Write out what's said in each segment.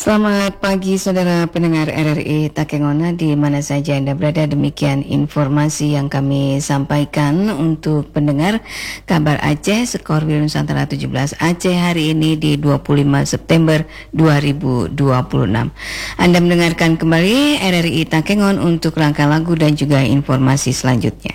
Selamat pagi saudara pendengar RRI Takengona di mana saja Anda berada. Demikian informasi yang kami sampaikan untuk pendengar kabar Aceh skor Wilayah Nusantara 17 Aceh hari ini di 25 September 2026. Anda mendengarkan kembali RRI Takengon untuk rangka lagu dan juga informasi selanjutnya.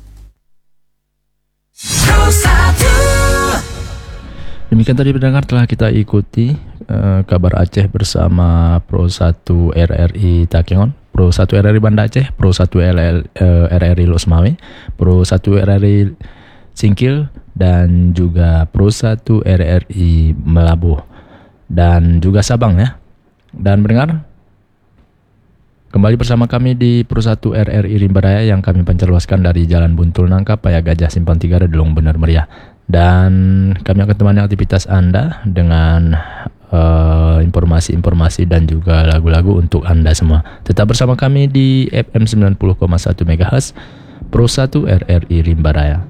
Demikian tadi pendengar telah kita ikuti kabar Aceh bersama Pro 1 RRI Takengon, Pro 1 RRI Banda Aceh, Pro 1 RRI Losmawe, Pro 1 RRI Singkil, dan juga Pro 1 RRI Melabuh, dan juga Sabang ya. Dan pendengar, kembali bersama kami di Pro 1 RRI Rimbaraya yang kami pancarluaskan dari Jalan Buntul Nangka, Paya Gajah Simpang 3, Redulung Bener Meriah. Dan kami akan temani aktivitas Anda dengan informasi-informasi dan juga lagu-lagu untuk Anda semua. Tetap bersama kami di FM 90,1 MHz Pro 1 RRI Rimbaraya.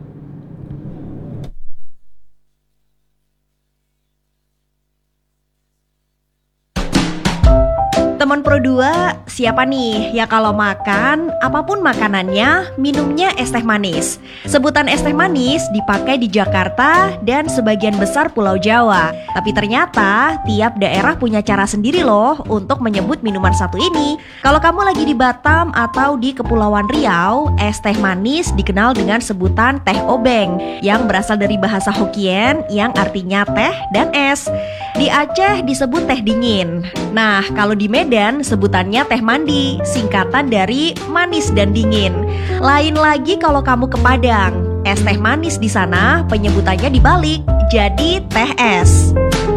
Teman Pro 2, siapa nih ya kalau makan, apapun makanannya, minumnya es teh manis. Sebutan es teh manis dipakai di Jakarta dan sebagian besar Pulau Jawa. Tapi ternyata tiap daerah punya cara sendiri loh untuk menyebut minuman satu ini. Kalau kamu lagi di Batam atau di Kepulauan Riau, es teh manis dikenal dengan sebutan teh obeng yang berasal dari bahasa Hokkien yang artinya teh dan es. Di Aceh disebut teh dingin. Nah, kalau di Medan sebutannya teh mandi, singkatan dari manis dan dingin. Lain lagi kalau kamu ke Padang, es teh manis di sana penyebutannya dibalik, jadi teh es.